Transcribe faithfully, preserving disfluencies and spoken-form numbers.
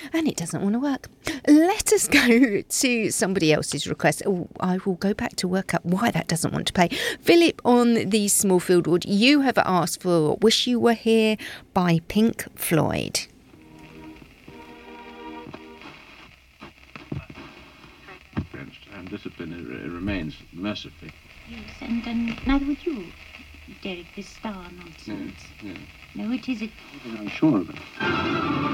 And it doesn't want to work. Let us go to somebody else's request. Oh, I will go back to work out why that doesn't want to play. Philip on the Smallfield Wood, you have asked for Wish You Were Here by Pink Floyd. And discipline it remains mercifully. Yes, and, and neither would you, Derek, this star nonsense. Yes, yes. No, it isn't. I'm sure of it.